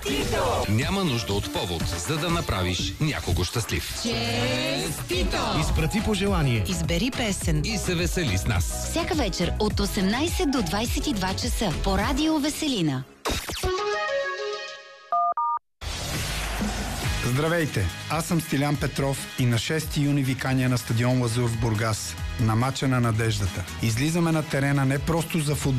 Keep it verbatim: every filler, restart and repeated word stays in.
Честито! Няма нужда от повод, за да направиш някого щастлив. Честито! Изпрати пожелание. Избери песен И се весели с нас. Всяка вечер от осемнайсет до двайсет и два часа по Радио Веселина. Здравейте, аз съм Стилян Петров и на шести юни ви каня на стадион Лазур в Бургас, на мача на надеждата. Излизаме на терена не просто за футбол,